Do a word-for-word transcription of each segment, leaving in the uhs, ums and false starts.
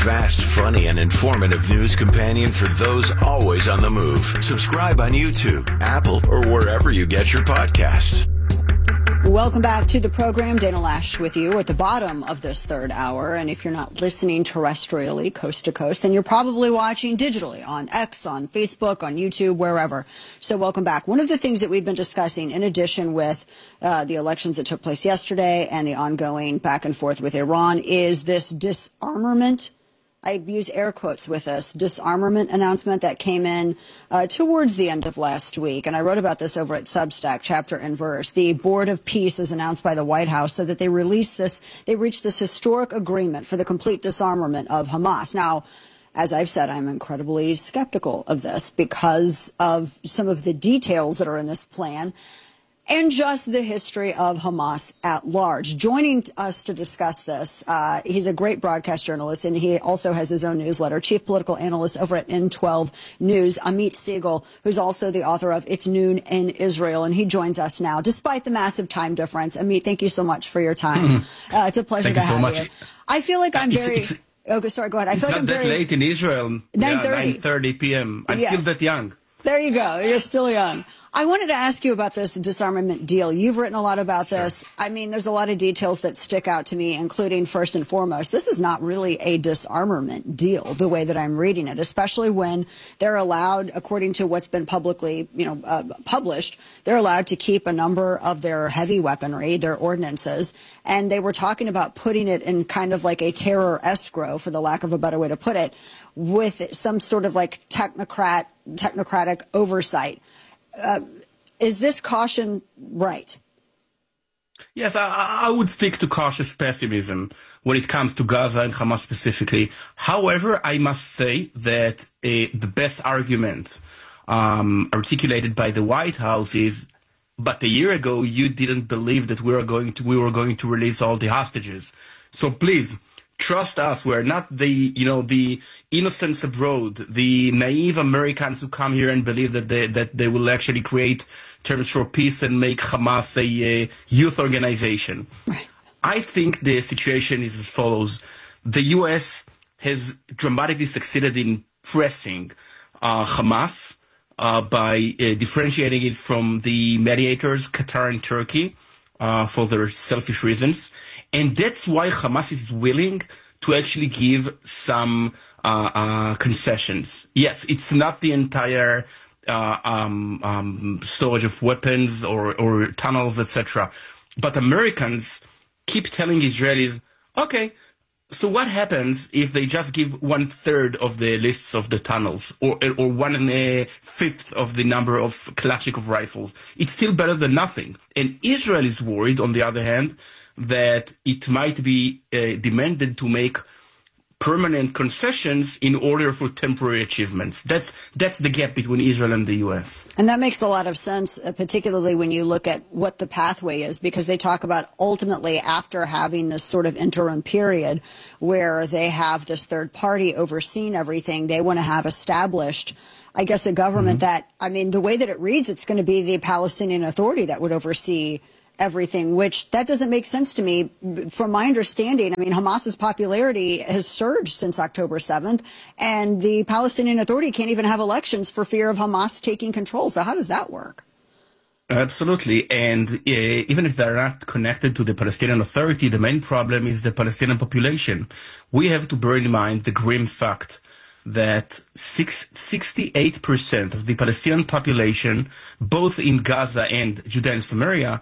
fast, funny, and informative news companion for those always on the move. Subscribe on YouTube, Apple, or wherever you get your podcasts. Welcome back to the program. Dana Loesch with you at the bottom of this third hour. And if you're not listening terrestrially, coast to coast, then you're probably watching digitally on X, on Facebook, on YouTube, wherever. So welcome back. One of the things that we've been discussing, in addition with uh, the elections that took place yesterday and the ongoing back and forth with Iran, is this disarmament. I use air quotes with this disarmament announcement that came in uh, towards the end of last week. And I wrote about this over at Substack, chapter and verse. The Board of Peace, as announced by the White House, said that they released this, they reached this historic agreement for the complete disarmament of Hamas. Now, as I've said, I'm incredibly skeptical of this because of some of the details that are in this plan and just the history of Hamas at large. Joining us to discuss this, uh, he's a great broadcast journalist, and he also has his own newsletter, chief political analyst over at N twelve News, Amit Siegel, who's also the author of It's Noon in Israel, and he joins us now, despite the massive time difference. Amit, thank you so much for your time. Mm-hmm. Uh, it's a pleasure thank to you have so much. you. I feel like I'm it's, very... It's, okay, sorry, go ahead. I it's feel like not I'm that very... late in Israel. nine thirty. Yeah, nine thirty p.m. I'm yes. still that young. There you go. You're still young. I wanted to ask you about this disarmament deal. You've written a lot about this. Sure. I mean, there's a lot of details that stick out to me, including, first and foremost, this is not really a disarmament deal, the way that I'm reading it, especially when they're allowed, according to what's been publicly, you know, uh, published, they're allowed to keep a number of their heavy weaponry, their ordnances, and they were talking about putting it in kind of like a terror escrow, for the lack of a better way to put it, with some sort of like technocrat, technocratic oversight. Uh, is this caution right? Yes, I, I would stick to cautious pessimism when it comes to Gaza and Hamas specifically. However, I must say that uh, the best argument um, articulated by the White House is, but a year ago you didn't believe that we were going to we were going to release all the hostages. So please, trust us. We're not the, you know, the innocents abroad, the naive Americans who come here and believe that they, that they will actually create terms for peace and make Hamas a, a youth organization. Right. I think the situation is as follows. The U S has dramatically succeeded in pressing uh, Hamas uh, by uh, differentiating it from the mediators, Qatar and Turkey, uh, for their selfish reasons. And that's why Hamas is willing to actually give some uh, uh, concessions. Yes, it's not the entire uh, um, um, storage of weapons or, or tunnels, et cetera. But Americans keep telling Israelis, okay, so what happens if they just give one third of the lists of the tunnels, or or one uh, fifth of the number of Kalashnikov rifles? It's still better than nothing. And Israel is worried, on the other hand, that it might be uh, demanded to make permanent concessions in order for temporary achievements. That's that's the gap between Israel and the U S. And that makes a lot of sense, uh, particularly when you look at what the pathway is, because they talk about ultimately after having this sort of interim period where they have this third party overseeing everything, they want to have established, I guess, a government mm-hmm. that, I mean, the way that it reads, it's going to be the Palestinian Authority that would oversee everything, which that doesn't make sense to me. From my understanding, I mean, Hamas's popularity has surged since October seventh, and the Palestinian Authority can't even have elections for fear of Hamas taking control. So how does that work? Absolutely. And uh, even if they're not connected to the Palestinian Authority, the main problem is the Palestinian population. We have to bear in mind the grim fact that six, sixty-eight percent of the Palestinian population, both in Gaza and Judea and Samaria,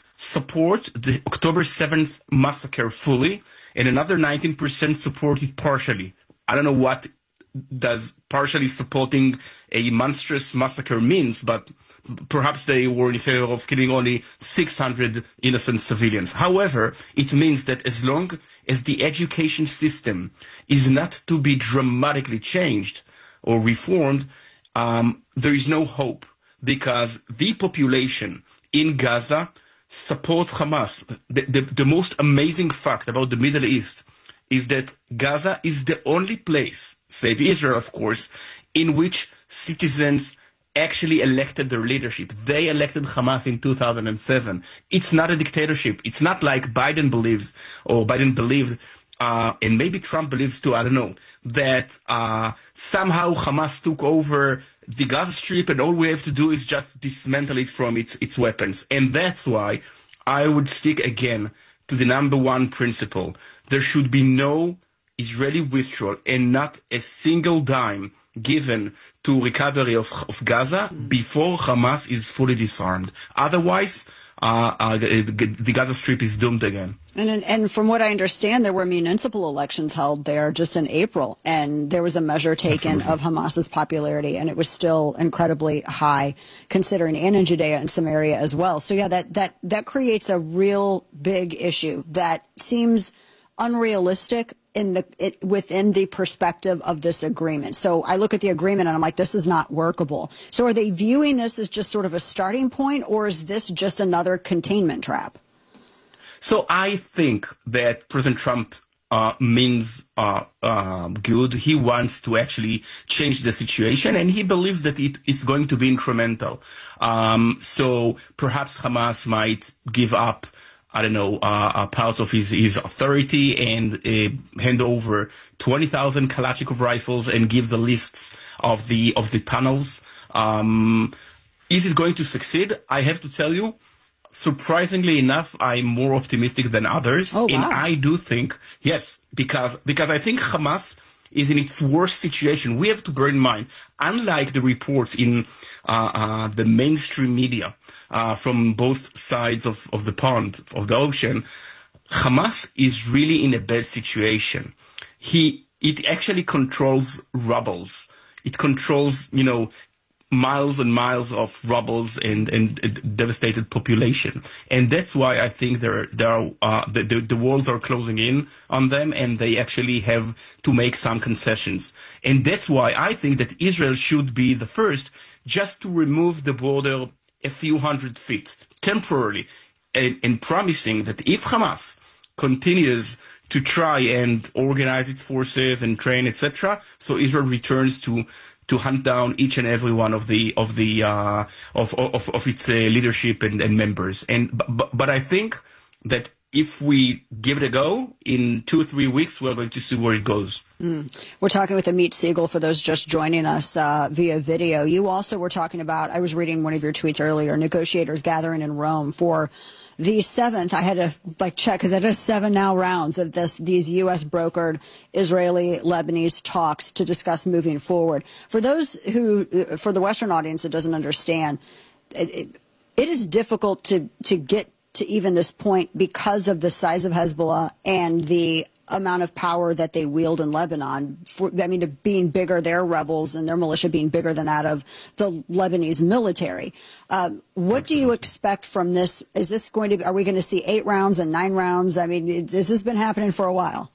support the October seventh massacre fully, and another nineteen percent support it partially. I don't know what does partially supporting a monstrous massacre means, but perhaps they were in favor of killing only six hundred innocent civilians. However, it means that as long as the education system is not to be dramatically changed or reformed, um, there is no hope, because the population in Gaza supports Hamas. The, the, the most amazing fact about the Middle East is that Gaza is the only place, save Israel of course, in which citizens actually elected their leadership. They elected Hamas in two thousand seven. It's not a dictatorship. It's not like Biden believes, or Biden believed uh, and maybe Trump believes too, I don't know, that uh, somehow Hamas took over the Gaza Strip and all we have to do is just dismantle it from its, its weapons. And that's why I would stick again to the number one principle. There should be no Israeli withdrawal and not a single dime given to recovery of, of Gaza before Hamas is fully disarmed. Otherwise, uh, uh, the, the Gaza Strip is doomed again. And, and from what I understand, there were municipal elections held there just in April, and there was a measure taken Absolutely. Of Hamas's popularity, and it was still incredibly high, considering, and in Judea and Samaria as well. So yeah, that that that creates a real big issue that seems unrealistic in the it, within the perspective of this agreement. So I look at the agreement and I'm like, this is not workable. So are they viewing this as just sort of a starting point, or is this just another containment trap? So I think that President Trump uh, means uh, uh, good. He wants to actually change the situation, and he believes that it is going to be incremental. Um, so perhaps Hamas might give up, I don't know, uh, uh, parts of his, his authority and uh, hand over twenty thousand Kalashnikov rifles and give the lists of the of the tunnels. Um, is it going to succeed? I have to tell you, surprisingly enough, I'm more optimistic than others. Oh, wow. And I do think, yes, because because I think Hamas is in its worst situation. We have to bear in mind, unlike the reports in uh, uh, the mainstream media uh, from both sides of, of the pond, of the ocean, Hamas is really in a bad situation. He It actually controls rubbles. It controls, you know, miles and miles of rubbles and, and, and devastated population. And that's why I think there, there are, uh, the, the, the walls are closing in on them, and they actually have to make some concessions. And that's why I think that Israel should be the first just to remove the border a few hundred feet temporarily, and, and promising that if Hamas continues to try and organize its forces and train, et cetera, so Israel returns to to hunt down each and every one of the of the uh, of, of of its uh, leadership and, and members. And but, but I think that if we give it a go, in two or three weeks, we're going to see where it goes. Mm. We're talking with Amit Siegel, for those just joining us uh, via video. You also were talking about, I was reading one of your tweets earlier, negotiators gathering in Rome for the seventh. I had to like check because it is seven now rounds of this these U S brokered Israeli Lebanese talks to discuss moving forward. For those who, for the Western audience that doesn't understand, it, it, it is difficult to to get to even this point because of the size of Hezbollah and the amount of power that they wield in Lebanon. For, I mean, they're being bigger, their rebels and their militia being bigger than that of the Lebanese military. Uh, what do you expect from this? Is this going to be, are we going to see eight rounds and nine rounds? I mean, it, this has been happening for a while.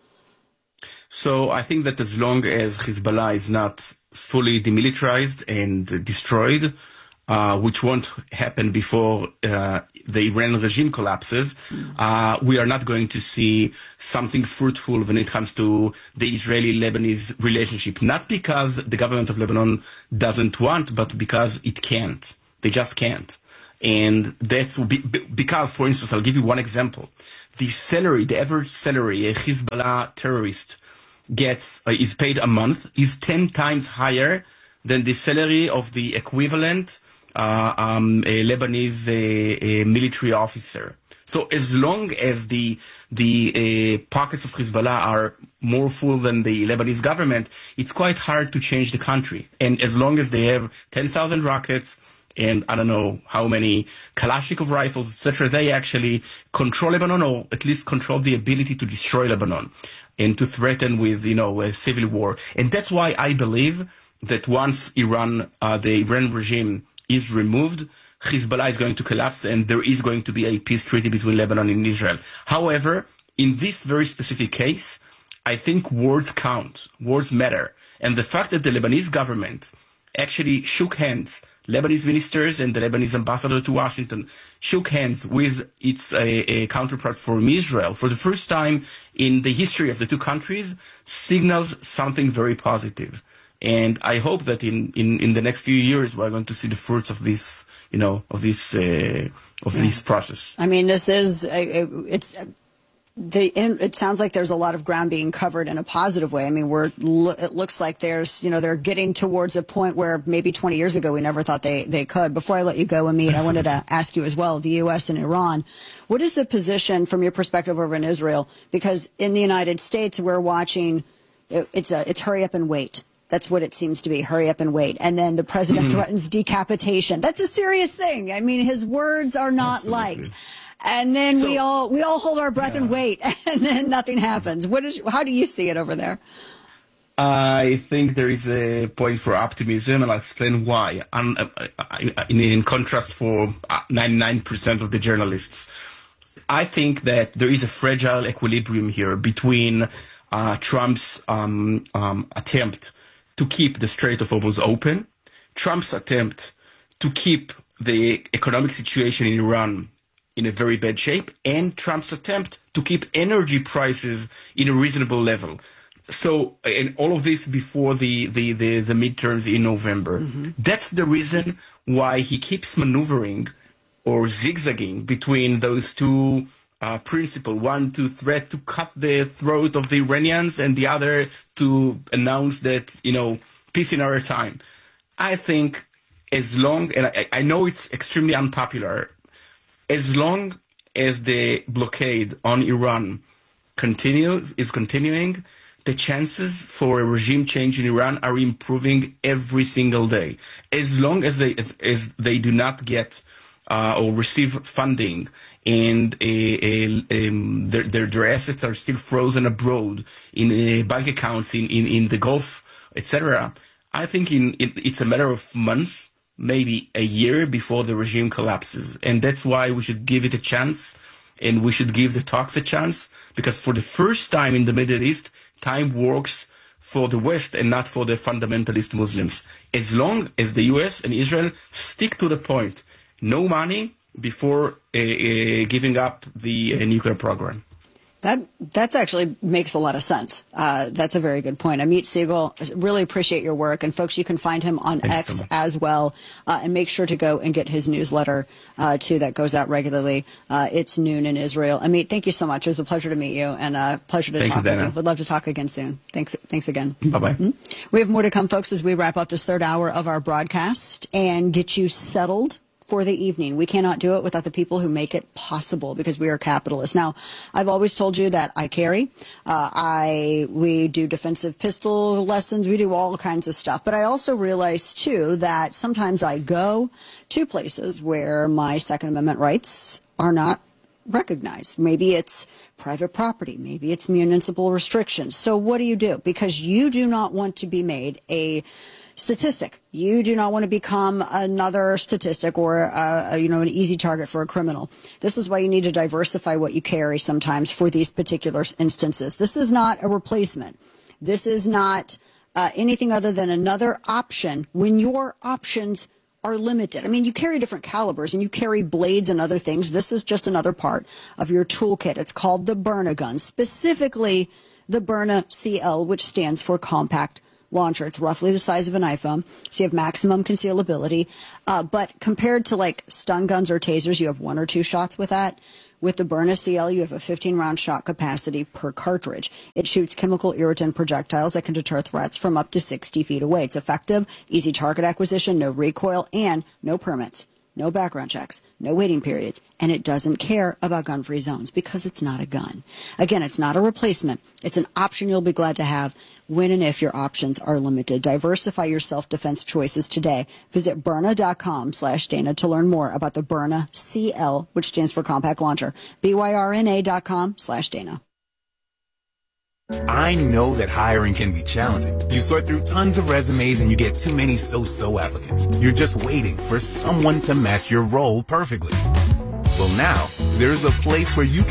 So I think that as long as Hezbollah is not fully demilitarized and destroyed, Uh, which won't happen before uh, the Iran regime collapses, uh, we are not going to see something fruitful when it comes to the Israeli-Lebanese relationship. Not because the government of Lebanon doesn't want, but because it can't. They just can't. And that's because, for instance, I'll give you one example. The salary, the average salary a Hezbollah terrorist gets, uh, is paid a month, is ten times higher than the salary of the equivalent Uh, um, a Lebanese uh, a military officer. So as long as the the uh, pockets of Hezbollah are more full than the Lebanese government, it's quite hard to change the country. And as long as they have ten thousand rockets and I don't know how many Kalashnikov rifles, et cetera, they actually control Lebanon, or at least control the ability to destroy Lebanon and to threaten with, you know, a civil war. And that's why I believe that once Iran, uh, the Iran regime is removed, Hezbollah is going to collapse and there is going to be a peace treaty between Lebanon and Israel. However, in this very specific case, I think words count. Words matter. And the fact that the Lebanese government actually shook hands, Lebanese ministers and the Lebanese ambassador to Washington shook hands with its a, a counterpart from Israel for the first time in the history of the two countries signals something very positive. And I hope that in, in, in the next few years we're going to see the fruits of this, you know, of this uh, of yeah. this process. I mean, this is a, it's The, it sounds like there's a lot of ground being covered in a positive way. I mean, we're, it looks like there's, you know, they're getting towards a point where maybe twenty years ago we never thought they, they could. Before I let you go, Amit, I wanted to ask you as well, the U S and Iran, what is the position from your perspective over in Israel? Because in the United States, we're watching, it's a, it's hurry up and wait. That's what it seems to be. Hurry up and wait. And then the president mm-hmm. threatens decapitation. That's a serious thing. I mean, his words are not Absolutely. liked. And then so, we all we all hold our breath yeah. and wait, and then nothing happens. What is? How do you see it over there? I think there is a point for optimism, and I'll explain why. Um, in, in contrast, for ninety-nine percent of the journalists, I think that there is a fragile equilibrium here between uh, Trump's um, um, attempt to keep the Strait of Hormuz open, Trump's attempt to keep the economic situation in Iran in a very bad shape, and Trump's attempt to keep energy prices in a reasonable level. So, and all of this before the, the, the, the midterms in November. Mm-hmm. That's the reason why he keeps maneuvering or zigzagging between those two uh, principles. One to threat to cut the throat of the Iranians, and the other to announce that, you know, peace in our time. I think as long, and I, I know it's extremely unpopular, as long as the blockade on Iran continues, is continuing, the chances for a regime change in Iran are improving every single day. As long as they as they do not get uh, or receive funding, and a, a, um, their, their their assets are still frozen abroad in uh, bank accounts in, in, in the Gulf, et cetera. I think in it, it's a matter of months, maybe a year before the regime collapses. And that's why we should give it a chance, and we should give the talks a chance, because for the first time in the Middle East, time works for the West and not for the fundamentalist Muslims. As long as the U S and Israel stick to the point, no money before uh, uh, giving up the uh, nuclear program. That that's actually makes a lot of sense. Uh, that's a very good point. Amit Siegel, really appreciate your work. And folks, you can find him on Thanks X so as well. Uh, and make sure to go and get his newsletter, uh, too, that goes out regularly. Uh, it's noon in Israel. Amit, thank you so much. It was a pleasure to meet you, and a pleasure to thank talk you, with you. Would love to talk again soon. Thanks, thanks again. Bye-bye. Mm-hmm. We have more to come, folks, as we wrap up this third hour of our broadcast and get you settled for the evening. We cannot do it without the people who make it possible, because we are capitalists. Now, I've always told you that I carry. Uh, I we do defensive pistol lessons. We do all kinds of stuff. But I also realize, too, that sometimes I go to places where my Second Amendment rights are not recognized. Maybe it's private property. Maybe it's municipal restrictions. So what do you do? Because you do not want to be made a statistic. You do not want to become another statistic or, uh, you know, an easy target for a criminal. This is why you need to diversify what you carry sometimes for these particular instances. This is not a replacement. This is not uh, anything other than another option when your options are limited. I mean, you carry different calibers and you carry blades and other things. This is just another part of your toolkit. It's called the Byrna gun, specifically the Byrna C L, which stands for compact launcher. It's roughly the size of an iPhone, so you have maximum concealability. Uh, but compared to like stun guns or tasers, you have one or two shots with that. With the Byrna C L, you have a fifteen round shot capacity per cartridge. It shoots chemical irritant projectiles that can deter threats from up to sixty feet away. It's effective, easy target acquisition, no recoil, and no permits, no background checks, no waiting periods, and it doesn't care about gun-free zones because it's not a gun. Again, it's not a replacement. It's an option you'll be glad to have when and if your options are limited. Diversify your self-defense choices today. Visit Byrna.com slash Dana to learn more about the Byrna C L, which stands for Compact Launcher. B Y R N A dot com slash Dana. I know that hiring can be challenging. You sort through tons of resumes and you get too many so-so applicants. You're just waiting for someone to match your role perfectly. Well, now, there's a place where you can